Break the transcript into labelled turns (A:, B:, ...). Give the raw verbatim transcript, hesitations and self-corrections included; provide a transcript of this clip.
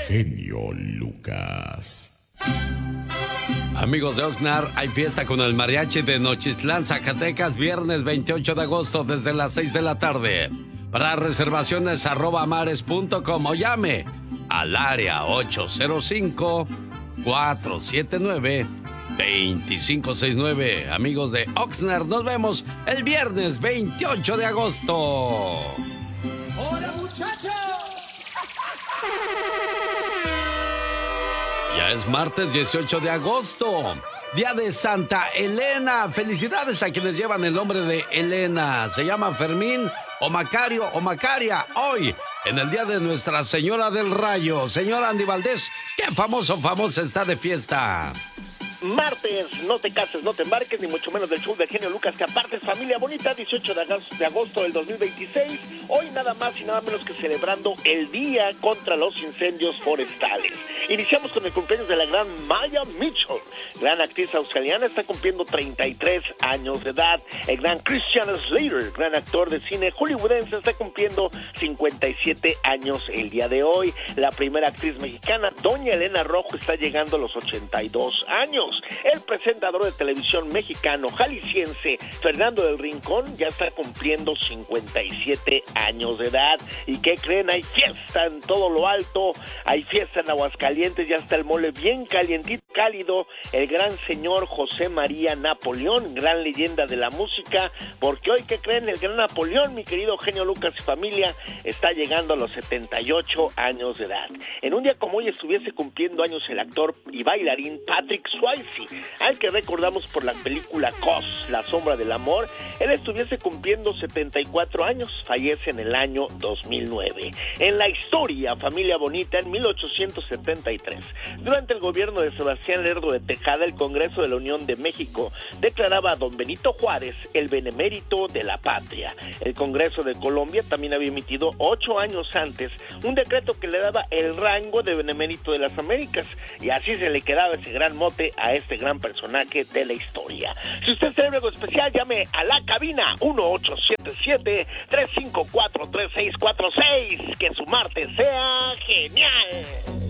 A: genio Lucas.
B: Amigos de Oxnard, hay fiesta con el mariachi de Nochistlán, Zacatecas, viernes veintiocho de agosto desde las seis de la tarde. Para reservaciones arroba amares punto com o llame al área ocho cero cinco, cuatro siete nueve, dos cinco seis nueve. Amigos de Oxnard, nos vemos el viernes veintiocho de agosto.
C: ¡Hola, muchachos!
B: Ya es martes dieciocho de agosto, día de Santa Elena. Felicidades a quienes llevan el nombre de Elena. Se llama Fermín o Macario o Macaria. Hoy, en el día de Nuestra Señora del Rayo. Señor Andy Valdés, ¿qué famoso famosa está de fiesta?
D: Martes, no te cases, no te embarques, ni mucho menos del show del genio Lucas, que aparte es familia bonita, dieciocho de agosto del dos mil veintiséis, hoy nada más y nada menos que celebrando el Día contra los Incendios Forestales. Iniciamos con el cumpleaños de la gran Maya Mitchell, gran actriz australiana, está cumpliendo treinta y tres años de edad. El gran Christian Slater, gran actor de cine hollywoodense, está cumpliendo cincuenta y siete años el día de hoy. La primera actriz mexicana, doña Elena Rojo, está llegando a los ochenta y dos años. El presentador de televisión mexicano jalisciense Fernando del Rincón ya está cumpliendo cincuenta y siete años de edad. ¿Y qué creen? Hay fiesta en todo lo alto, hay fiesta en Aguascalientes, ya está el mole bien calientito, cálido. El gran señor José María Napoleón, gran leyenda de la música, porque hoy, ¿qué creen? El gran Napoleón, mi querido genio Lucas y familia, está llegando a los setenta y ocho años de edad. En un día como hoy estuviese cumpliendo años el actor y bailarín Patrick Swayze, al que recordamos por la película Cos, La Sombra del Amor. Él estuviese cumpliendo setenta y cuatro años, fallece en el año dos mil nueve. En la historia, familia bonita, en mil ochocientos setenta y tres, durante el gobierno de Sebastián Lerdo de Tejada, el Congreso de la Unión de México declaraba a don Benito Juárez el benemérito de la patria. El Congreso de Colombia también había emitido ocho años antes un decreto que le daba el rango de benemérito de las Américas, y así se le quedaba ese gran mote a este gran personaje de la historia. Si usted celebra algo especial, llame a la cabina uno ocho siete siete, tres cinco cuatro, tres seis cuatro seis. Que su martes sea genial.